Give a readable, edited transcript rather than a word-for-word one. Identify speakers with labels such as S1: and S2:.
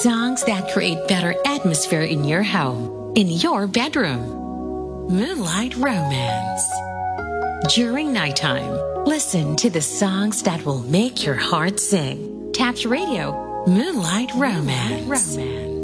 S1: Songs that create better atmosphere in your home, in your bedroom. Moonlight Romance. During nighttime, listen to the songs that will make your heart sing. Taps Radio, Moonlight Romance.